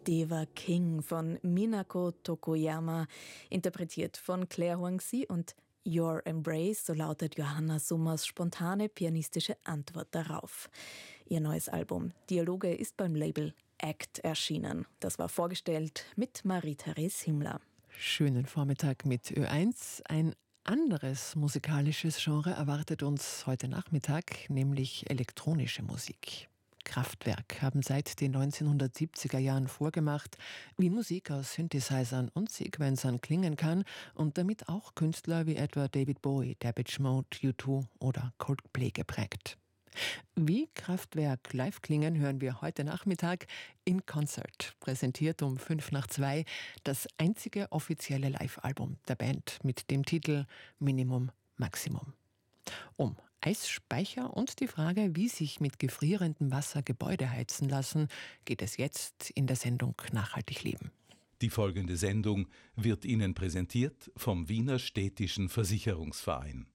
Deva King von Minako Tokoyama, interpretiert von Claire Huangzi, und Your Embrace, so lautet Johanna Summers spontane pianistische Antwort darauf. Ihr neues Album Dialoge ist beim Label ACT erschienen. Das war vorgestellt mit Marie-Therese Himmler. Schönen Vormittag mit Ö1. Ein anderes musikalisches Genre erwartet uns heute Nachmittag, nämlich elektronische Musik. Kraftwerk haben seit den 1970er Jahren vorgemacht, wie Musik aus Synthesizern und Sequenzern klingen kann und damit auch Künstler wie etwa David Bowie, Depeche Mode, U2 oder Coldplay geprägt. Wie Kraftwerk live klingen, hören wir heute Nachmittag in Concert, präsentiert um 1:05 das einzige offizielle Live-Album der Band mit dem Titel Minimum Maximum. Um Eisspeicher und die Frage, wie sich mit gefrierendem Wasser Gebäude heizen lassen, geht es jetzt in der Sendung Nachhaltig leben. Die folgende Sendung wird Ihnen präsentiert vom Wiener Städtischen Versicherungsverein.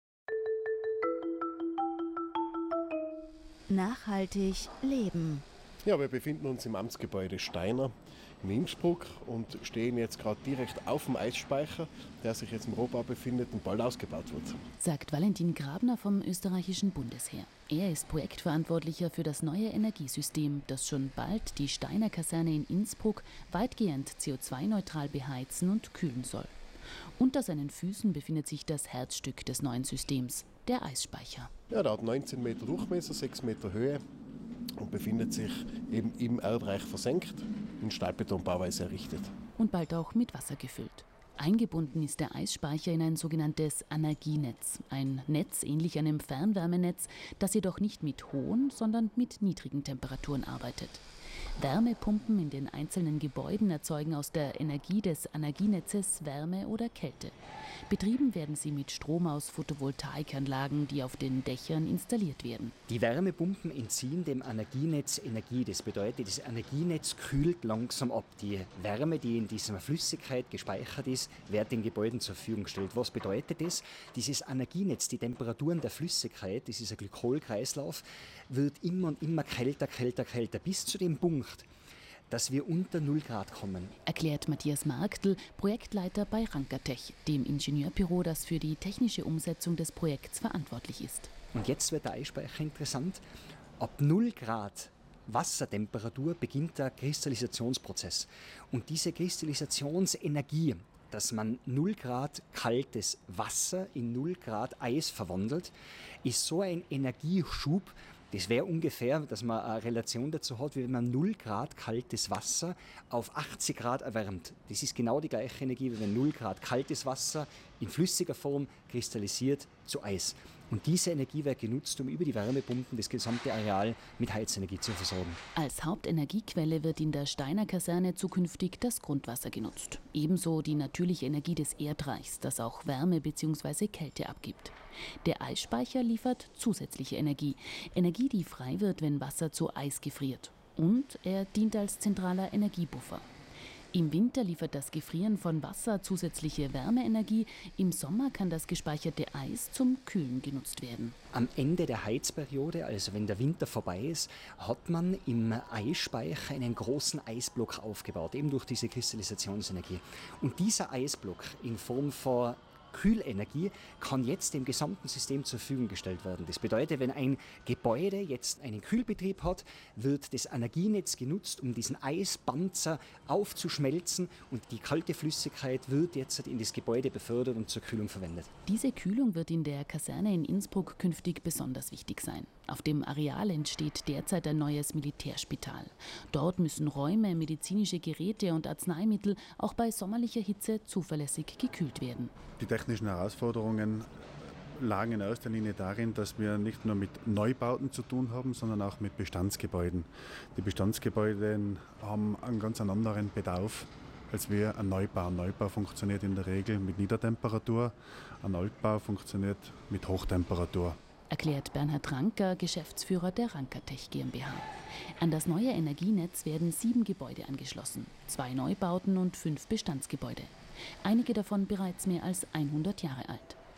Nachhaltig leben. Ja, wir befinden uns im Amtsgebäude Steiner in Innsbruck und stehen jetzt gerade direkt auf dem Eisspeicher, der sich jetzt im Rohbau befindet und bald ausgebaut wird. Sagt Valentin Grabner vom österreichischen Bundesheer. Er ist Projektverantwortlicher für das neue Energiesystem, das schon bald die Steiner Kaserne in Innsbruck weitgehend CO2-neutral beheizen und kühlen soll. Unter seinen Füßen befindet sich das Herzstück des neuen Systems, der Eisspeicher. Ja, der hat 19 Meter Durchmesser, 6 Meter Höhe und befindet sich eben im Erdreich versenkt, in Stahlbetonbauweise errichtet. Und bald auch mit Wasser gefüllt. Eingebunden ist der Eisspeicher in ein sogenanntes Energienetz. Ein Netz ähnlich einem Fernwärmenetz, das jedoch nicht mit hohen, sondern mit niedrigen Temperaturen arbeitet. Wärmepumpen in den einzelnen Gebäuden erzeugen aus der Energie des Energienetzes Wärme oder Kälte. Betrieben werden sie mit Strom aus Photovoltaikanlagen, die auf den Dächern installiert werden. Die Wärmepumpen entziehen dem Energienetz Energie. Das bedeutet, das Energienetz kühlt langsam ab. Die Wärme, die in dieser Flüssigkeit gespeichert ist, wird den Gebäuden zur Verfügung gestellt. Was bedeutet das? Dieses Energienetz, die Temperaturen der Flüssigkeit, das ist ein Glykolkreislauf, wird immer und immer kälter, bis zu dem Punkt, dass wir unter 0 Grad kommen. Erklärt Matthias Marktl, Projektleiter bei Rankertech, dem Ingenieurbüro, das für die technische Umsetzung des Projekts verantwortlich ist. Und jetzt wird der Eisspeicher interessant. Ab 0 Grad Wassertemperatur beginnt der Kristallisationsprozess. Und diese Kristallisationsenergie, dass man 0 Grad kaltes Wasser in 0 Grad Eis verwandelt, ist so ein Energieschub. Das wäre ungefähr, dass man eine Relation dazu hat, wie wenn man 0 Grad kaltes Wasser auf 80 Grad erwärmt. Das ist genau die gleiche Energie, wie wenn 0 Grad kaltes Wasser in flüssiger Form kristallisiert zu Eis. Und diese Energie wird genutzt, um über die Wärmepumpen das gesamte Areal mit Heizenergie zu versorgen. Als Hauptenergiequelle wird in der Steiner Kaserne zukünftig das Grundwasser genutzt. Ebenso die natürliche Energie des Erdreichs, das auch Wärme bzw. Kälte abgibt. Der Eisspeicher liefert zusätzliche Energie. Energie, die frei wird, wenn Wasser zu Eis gefriert. Und er dient als zentraler Energiebuffer. Im Winter liefert das Gefrieren von Wasser zusätzliche Wärmeenergie. Im Sommer kann das gespeicherte Eis zum Kühlen genutzt werden. Am Ende der Heizperiode, also wenn der Winter vorbei ist, hat man im Eisspeicher einen großen Eisblock aufgebaut, eben durch diese Kristallisationsenergie. Und dieser Eisblock in Form von Kühlenergie kann jetzt dem gesamten System zur Verfügung gestellt werden. Das bedeutet, wenn ein Gebäude jetzt einen Kühlbetrieb hat, wird das Energienetz genutzt, um diesen Eispanzer aufzuschmelzen und die kalte Flüssigkeit wird jetzt in das Gebäude befördert und zur Kühlung verwendet. Diese Kühlung wird in der Kaserne in Innsbruck künftig besonders wichtig sein. Auf dem Areal entsteht derzeit ein neues Militärspital. Dort müssen Räume, medizinische Geräte und Arzneimittel auch bei sommerlicher Hitze zuverlässig gekühlt werden. Die technischen Herausforderungen lagen in erster Linie darin, dass wir nicht nur mit Neubauten zu tun haben, sondern auch mit Bestandsgebäuden. Die Bestandsgebäude haben einen ganz anderen Bedarf als wir ein Neubau. Ein Neubau funktioniert in der Regel mit Niedertemperatur, ein Altbau funktioniert mit Hochtemperatur. Erklärt Bernhard Ranker, Geschäftsführer der Rankertech GmbH. An das neue Energienetz werden 7 Gebäude angeschlossen, 2 Neubauten und 5 Bestandsgebäude. Einige davon bereits mehr als 100 Jahre alt.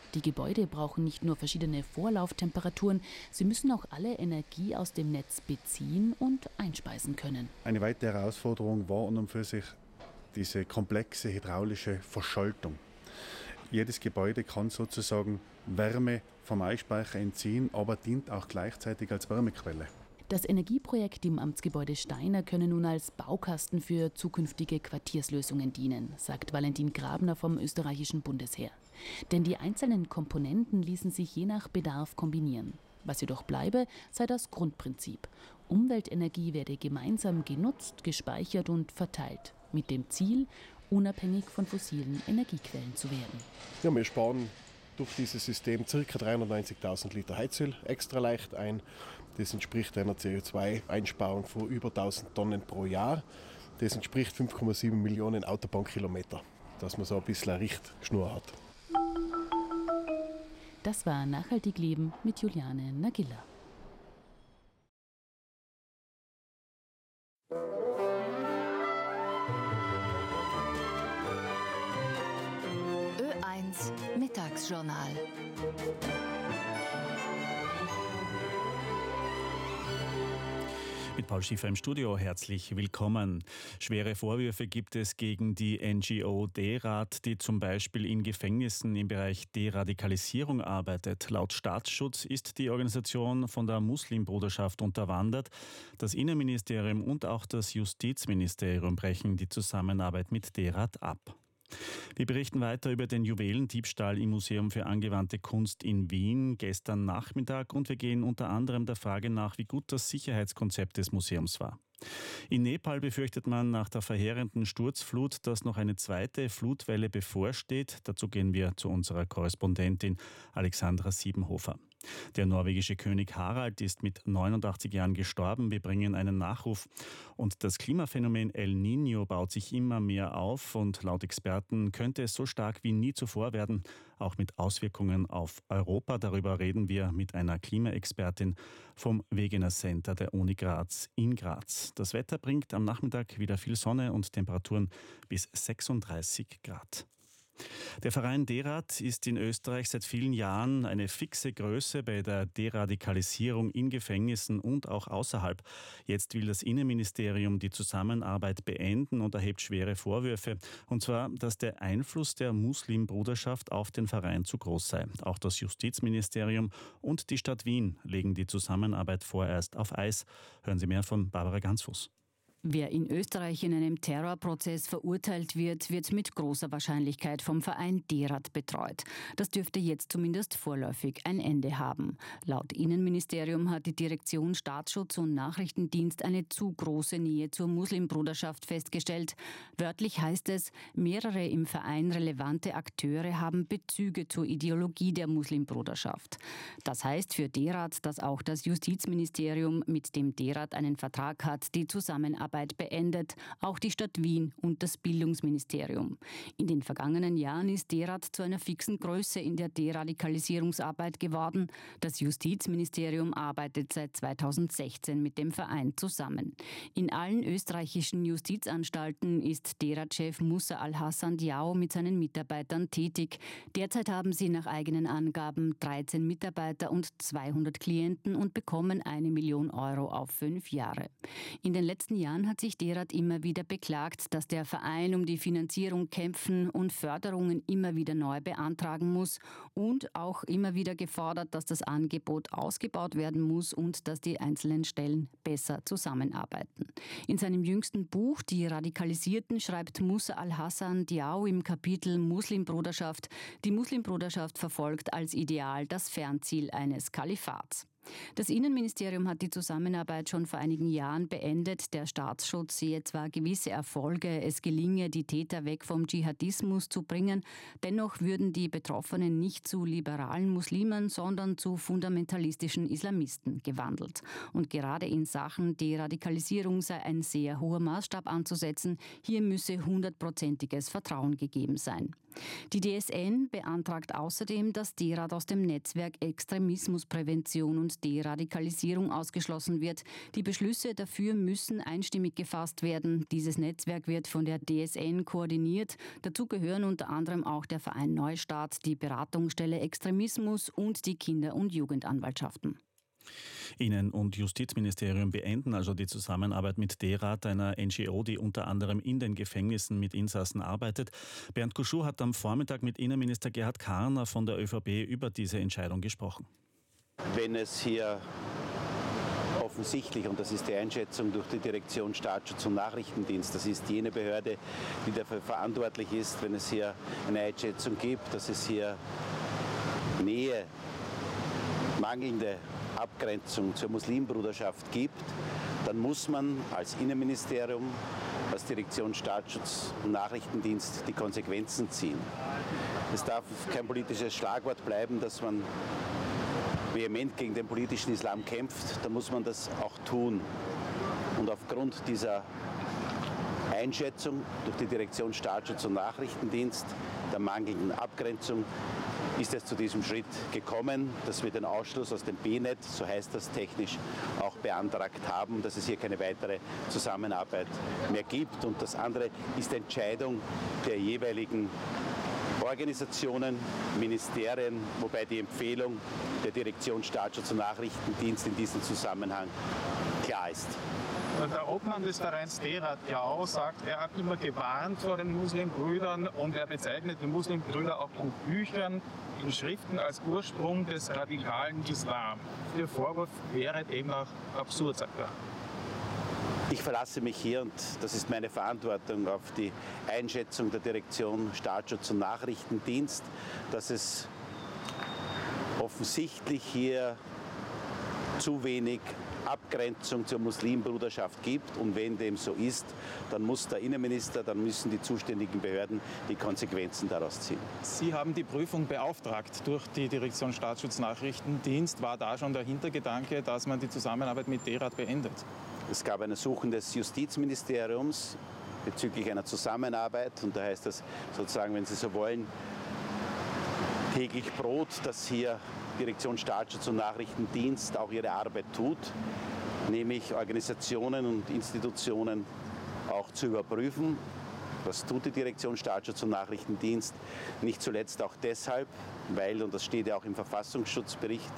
Die Gebäude brauchen nicht nur verschiedene Vorlauftemperaturen, sie müssen auch alle Energie aus dem Netz beziehen und einspeisen können. Eine weitere Herausforderung war und für sich diese komplexe hydraulische Verschaltung. Jedes Gebäude kann sozusagen Wärme vom Eisspeicher entziehen, aber dient auch gleichzeitig als Wärmequelle. Das Energieprojekt im Amtsgebäude Steiner könne nun als Baukasten für zukünftige Quartierslösungen dienen, sagt Valentin Grabner vom österreichischen Bundesheer. Denn die einzelnen Komponenten ließen sich je nach Bedarf kombinieren. Was jedoch bleibe, sei das Grundprinzip. Umweltenergie werde gemeinsam genutzt, gespeichert und verteilt. Mit dem Ziel, unabhängig von fossilen Energiequellen zu werden. Ja, wir sparen durch dieses System ca. 390.000 Liter Heizöl extra leicht ein. Das entspricht einer CO2-Einsparung von über 1000 Tonnen pro Jahr. Das entspricht 5,7 Millionen Autobahnkilometer, dass man so ein bisschen eine Richtschnur hat. Das war Nachhaltig Leben mit Juliane Nagilla. Ö1 Mittagsjournal. Mit Paul Schiffer im Studio, herzlich willkommen. Schwere Vorwürfe gibt es gegen die NGO DERAD, die zum Beispiel in Gefängnissen im Bereich Deradikalisierung arbeitet. Laut Staatsschutz ist die Organisation von der Muslimbruderschaft unterwandert. Das Innenministerium und auch das Justizministerium brechen die Zusammenarbeit mit DERAD ab. Wir berichten weiter über den Juwelendiebstahl im Museum für angewandte Kunst in Wien gestern Nachmittag und wir gehen unter anderem der Frage nach, wie gut das Sicherheitskonzept des Museums war. In Nepal befürchtet man nach der verheerenden Sturzflut, dass noch eine zweite Flutwelle bevorsteht. Dazu gehen wir zu unserer Korrespondentin Alexandra Siebenhofer. Der norwegische König Harald ist mit 89 Jahren gestorben. Wir bringen einen Nachruf. Und das Klimaphänomen El Niño baut sich immer mehr auf und laut Experten könnte es so stark wie nie zuvor werden, auch mit Auswirkungen auf Europa. Darüber reden wir mit einer Klimaexpertin vom Wegener Center der Uni Graz in Graz. Das Wetter bringt am Nachmittag wieder viel Sonne und Temperaturen bis 36 Grad. Der Verein DERAD ist in Österreich seit vielen Jahren eine fixe Größe bei der Deradikalisierung in Gefängnissen und auch außerhalb. Jetzt will das Innenministerium die Zusammenarbeit beenden und erhebt schwere Vorwürfe. Und zwar, dass der Einfluss der Muslimbruderschaft auf den Verein zu groß sei. Auch das Justizministerium und die Stadt Wien legen die Zusammenarbeit vorerst auf Eis. Hören Sie mehr von Barbara Gansfuß. Wer in Österreich in einem Terrorprozess verurteilt wird, wird mit großer Wahrscheinlichkeit vom Verein DERAD betreut. Das dürfte jetzt zumindest vorläufig ein Ende haben. Laut Innenministerium hat die Direktion Staatsschutz und Nachrichtendienst eine zu große Nähe zur Muslimbruderschaft festgestellt. Wörtlich heißt es, mehrere im Verein relevante Akteure haben Bezüge zur Ideologie der Muslimbruderschaft. Das heißt für DERAD, dass auch das Justizministerium, mit dem DERAD einen Vertrag hat, die Zusammenarbeit beendet, auch die Stadt Wien und das Bildungsministerium. In den vergangenen Jahren ist DERAD zu einer fixen Größe in der Deradikalisierungsarbeit geworden. Das Justizministerium arbeitet seit 2016 mit dem Verein zusammen. In allen österreichischen Justizanstalten ist DERAD-Chef Musa Al-Hassan Diao mit seinen Mitarbeitern tätig. Derzeit haben sie nach eigenen Angaben 13 Mitarbeiter und 200 Klienten und bekommen 1 Million Euro auf 5 Jahre. In den letzten Jahren hat sich DERAD immer wieder beklagt, dass der Verein um die Finanzierung kämpfen und Förderungen immer wieder neu beantragen muss und auch immer wieder gefordert, dass das Angebot ausgebaut werden muss und dass die einzelnen Stellen besser zusammenarbeiten. In seinem jüngsten Buch Die Radikalisierten schreibt Musa Al-Hassan Diao im Kapitel Muslimbruderschaft, die Muslimbruderschaft verfolgt als Ideal das Fernziel eines Kalifats. Das Innenministerium hat die Zusammenarbeit schon vor einigen Jahren beendet. Der Staatsschutz sehe zwar gewisse Erfolge, es gelinge, die Täter weg vom Dschihadismus zu bringen. Dennoch würden die Betroffenen nicht zu liberalen Muslimen, sondern zu fundamentalistischen Islamisten gewandelt. Und gerade in Sachen Deradikalisierung sei ein sehr hoher Maßstab anzusetzen. Hier müsse 100%iges Vertrauen gegeben sein. Die DSN beantragt außerdem, dass DERAD aus dem Netzwerk Extremismusprävention und aus Deradikalisierung ausgeschlossen wird. Die Beschlüsse dafür müssen einstimmig gefasst werden. Dieses Netzwerk wird von der DSN koordiniert. Dazu gehören unter anderem auch der Verein Neustart, die Beratungsstelle Extremismus und die Kinder- und Jugendanwaltschaften. Innen- und Justizministerium beenden also die Zusammenarbeit mit D-Rat, einer NGO, die unter anderem in den Gefängnissen mit Insassen arbeitet. Bernd Cauchot hat am Vormittag mit Innenminister Gerhard Karner von der ÖVP über diese Entscheidung gesprochen. Wenn es hier offensichtlich, und das ist die Einschätzung durch die Direktion Staatsschutz und Nachrichtendienst, das ist jene Behörde, die dafür verantwortlich ist, wenn es hier eine Einschätzung gibt, dass es hier Nähe, mangelnde Abgrenzung zur Muslimbruderschaft gibt, dann muss man als Innenministerium, als Direktion Staatsschutz und Nachrichtendienst die Konsequenzen ziehen. Es darf kein politisches Schlagwort bleiben, dass man vehement gegen den politischen Islam kämpft, dann muss man das auch tun. Und aufgrund dieser Einschätzung durch die Direktion Staatsschutz und Nachrichtendienst, der mangelnden Abgrenzung, ist es zu diesem Schritt gekommen, dass wir den Ausschluss aus dem B-Net, so heißt das technisch, auch beantragt haben, dass es hier keine weitere Zusammenarbeit mehr gibt. Und das andere ist Entscheidung der jeweiligen Organisationen, Ministerien, wobei die Empfehlung der Direktion Staatsschutz und Nachrichtendienst in diesem Zusammenhang klar ist. Der Obmann des Vereins D-Rat ja auch sagt, er hat immer gewarnt vor den Muslimbrüdern und er bezeichnet die Muslimbrüder auch in Büchern, in Schriften als Ursprung des radikalen Islam. Der Vorwurf wäre demnach absurd, sagt er. Ich verlasse mich hier, und das ist meine Verantwortung, auf die Einschätzung der Direktion Staatsschutz und Nachrichtendienst, dass es offensichtlich hier zu wenig Abgrenzung zur Muslimbruderschaft gibt. Und wenn dem so ist, dann muss der Innenminister, dann müssen die zuständigen Behörden die Konsequenzen daraus ziehen. Sie haben die Prüfung beauftragt durch die Direktion Staatsschutz Nachrichtendienst. War da schon der Hintergedanke, dass man die Zusammenarbeit mit D-Rat beendet? Es gab ein Ersuchen des Justizministeriums bezüglich einer Zusammenarbeit. Und da heißt das sozusagen, wenn Sie so wollen, täglich Brot, dass hier Direktion Staatsschutz und Nachrichtendienst auch ihre Arbeit tut, nämlich Organisationen und Institutionen auch zu überprüfen. Das tut die Direktion Staatsschutz und Nachrichtendienst, nicht zuletzt auch deshalb, weil, und das steht ja auch im Verfassungsschutzbericht,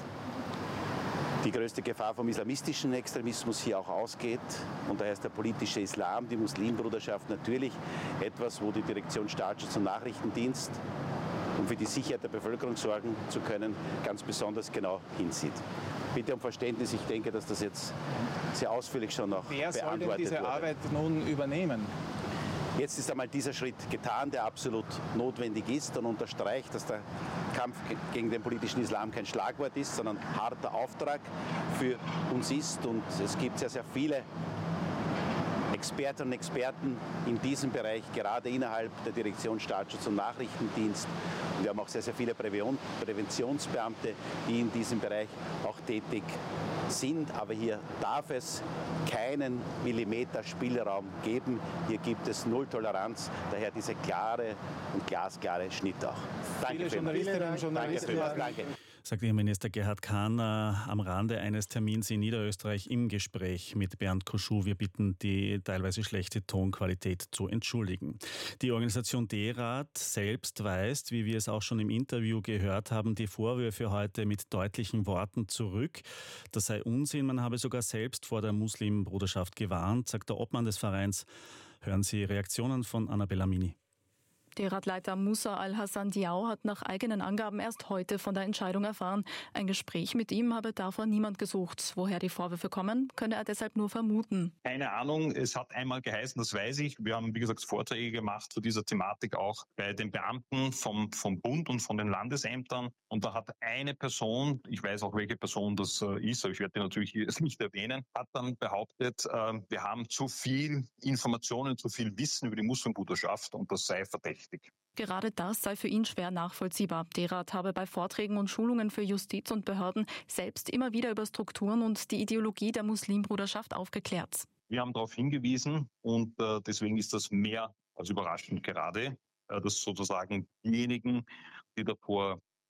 die größte Gefahr vom islamistischen Extremismus hier auch ausgeht. Und daher ist der politische Islam, die Muslimbruderschaft natürlich etwas, wo die Direktion Staatsschutz und Nachrichtendienst, um für die Sicherheit der Bevölkerung sorgen zu können, ganz besonders genau hinsieht. Bitte um Verständnis, ich denke, dass das jetzt sehr ausführlich schon noch beantwortet wurde. Wer soll denn diese Arbeit nun übernehmen? Jetzt ist einmal dieser Schritt getan, der absolut notwendig ist und unterstreicht, dass der Kampf gegen den politischen Islam kein Schlagwort ist, sondern ein harter Auftrag für uns ist. Und es gibt sehr, sehr viele Expertinnen und Experten in diesem Bereich, gerade innerhalb der Direktion Staatsschutz und Nachrichtendienst. Und wir haben auch sehr, sehr viele Präventionsbeamte, die in diesem Bereich auch tätig sind. Aber hier darf es keinen Millimeter Spielraum geben. Hier gibt es Null Toleranz. Daher dieser klare und glasklare Schnitt auch. Danke vielmals. Danke. Sagt Innenminister Gerhard Karner am Rande eines Termins in Niederösterreich im Gespräch mit Bernd Cauchot. Wir bitten, die teilweise schlechte Tonqualität zu entschuldigen. Die Organisation D-Rat selbst weist, wie wir es auch schon im Interview gehört haben, die Vorwürfe heute mit deutlichen Worten zurück. Das sei Unsinn, man habe sogar selbst vor der Muslimbruderschaft gewarnt, sagt der Obmann des Vereins. Hören Sie Reaktionen von Annabella Mini. D-Rat-Leiter Musa Al-Hassan Diaw hat nach eigenen Angaben erst heute von der Entscheidung erfahren. Ein Gespräch mit ihm habe davor niemand gesucht. Woher die Vorwürfe kommen, könne er deshalb nur vermuten. Keine Ahnung, es hat einmal geheißen, das weiß ich. Wir haben, wie gesagt, Vorträge gemacht zu dieser Thematik auch bei den Beamten vom Bund und von den Landesämtern. Und da hat eine Person, ich weiß auch, welche Person das ist, aber ich werde die natürlich jetzt nicht erwähnen, hat dann behauptet, wir haben zu viel Informationen, zu viel Wissen über die Muslimbruderschaft und das sei verdächtig. Gerade das sei für ihn schwer nachvollziehbar. D-Rat habe bei Vorträgen und Schulungen für Justiz und Behörden selbst immer wieder über Strukturen und die Ideologie der Muslimbruderschaft aufgeklärt. Wir haben darauf hingewiesen und deswegen ist das mehr als überraschend gerade, dass sozusagen diejenigen, die davor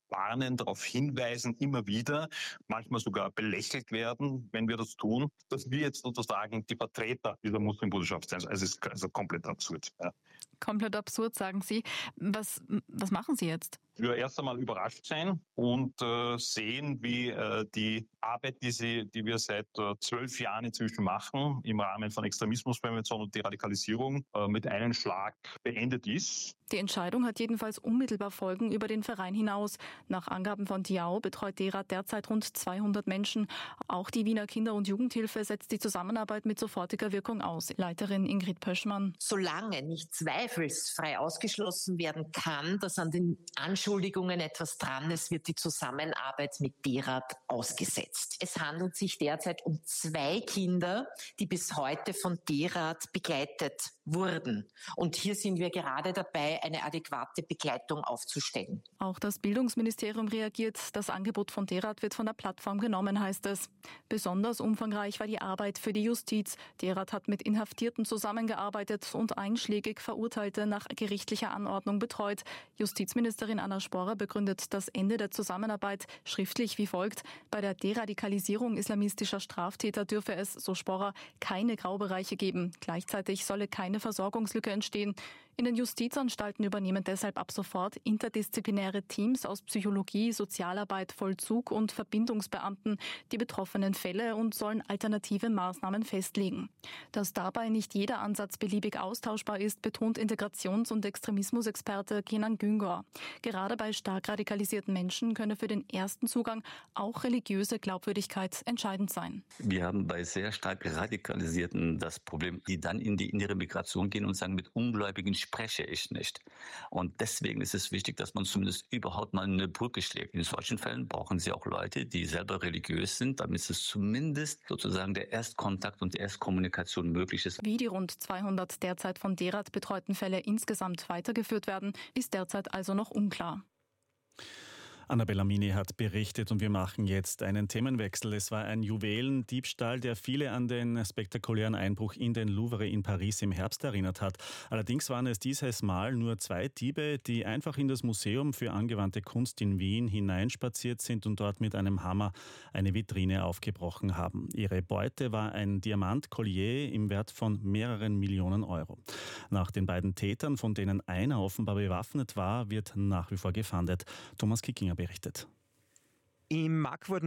warnen, darauf hinweisen, immer wieder, manchmal sogar belächelt werden, wenn wir das tun, dass wir jetzt sozusagen die Vertreter dieser Muslimbruderschaft sind. Also es ist also komplett absurd. Ja. Komplett absurd, sagen Sie. Was machen Sie jetzt? Wir erst einmal überrascht sein und sehen, wie die Arbeit, die wir seit 12 Jahren inzwischen machen, im Rahmen von Extremismusprävention und Deradikalisierung, mit einem Schlag beendet ist. Die Entscheidung hat jedenfalls unmittelbar Folgen über den Verein hinaus. Nach Angaben von Diao betreut DERAD derzeit rund 200 Menschen. Auch die Wiener Kinder- und Jugendhilfe setzt die Zusammenarbeit mit sofortiger Wirkung aus. Leiterin Ingrid Pöschmann. Solange nicht zweifelsfrei ausgeschlossen werden kann, dass an den Anschuldigungen etwas dran ist, wird die Zusammenarbeit mit DERAD ausgesetzt. Es handelt sich derzeit um 2 Kinder, die bis heute von DERAD begleitet wurden. Und hier sind wir gerade dabei, eine adäquate Begleitung aufzustellen. Auch das Bildungsministerium reagiert. Das Angebot von DERAD wird von der Plattform genommen, heißt es. Besonders umfangreich war die Arbeit für die Justiz. DERAD hat mit Inhaftierten zusammengearbeitet und einschlägig Verurteilte nach gerichtlicher Anordnung betreut. Justizministerin Anna Sporer begründet das Ende der Zusammenarbeit schriftlich wie folgt. Bei der Deradikalisierung islamistischer Straftäter dürfe es, so Sporer, keine Graubereiche geben. Gleichzeitig solle keine Versorgungslücke entstehen. In den Justizanstalten übernehmen deshalb ab sofort interdisziplinäre Teams aus Psychologie, Sozialarbeit, Vollzug und Verbindungsbeamten die betroffenen Fälle und sollen alternative Maßnahmen festlegen. Dass dabei nicht jeder Ansatz beliebig austauschbar ist, betont Integrations- und Extremismusexperte Kenan Güngor. Gerade bei stark radikalisierten Menschen könne für den ersten Zugang auch religiöse Glaubwürdigkeit entscheidend sein. Wir haben bei sehr stark Radikalisierten das Problem, die dann in die innere Migration gehen und sagen, mit Ungläubigen spreche ich nicht. Und deswegen ist es wichtig, dass man zumindest überhaupt mal eine Brücke schlägt. In solchen Fällen brauchen Sie auch Leute, die selber religiös sind, damit es zumindest sozusagen der Erstkontakt und die Erstkommunikation möglich ist. Wie die rund 200 derzeit von DERAD betreuten Fälle insgesamt weitergeführt werden, ist derzeit also noch unklar. Anna Bellamini hat berichtet und wir machen jetzt einen Themenwechsel. Es war ein Juwelendiebstahl, der viele an den spektakulären Einbruch in den Louvre in Paris im Herbst erinnert hat. Allerdings waren es dieses Mal nur 2 Diebe, die einfach in das Museum für angewandte Kunst in Wien hineinspaziert sind und dort mit einem Hammer eine Vitrine aufgebrochen haben. Ihre Beute war ein Diamant-Collier im Wert von mehreren Millionen Euro. Nach den beiden Tätern, von denen einer offenbar bewaffnet war, wird nach wie vor gefahndet. Thomas Kickinger berichtet. Im Markwurden